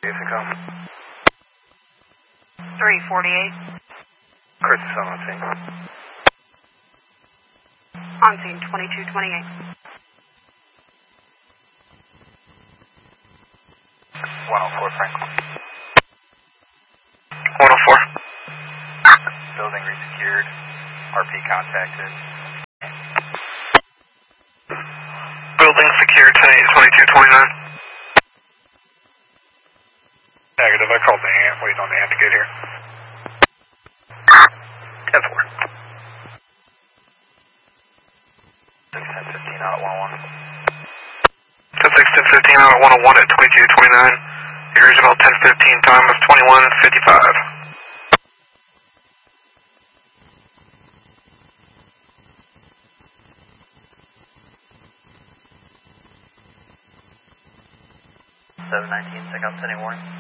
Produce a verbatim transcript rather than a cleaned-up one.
three forty-eight. Chris is on scene. On scene, twenty-two twenty-eight. one oh four, Franklin. one oh four. Building resecured. R P contacted. Building secured, ten eight, twenty-two twenty-nine. Negative, I called the ant, waiting on the ant to get here. ten four. six ten fifteen out at one oh one. ten six, ten fifteen out at one oh one at twenty-two twenty-nine. The original ten fifteen time was twenty-one fifty-five. seven nineteen, check out sending warning.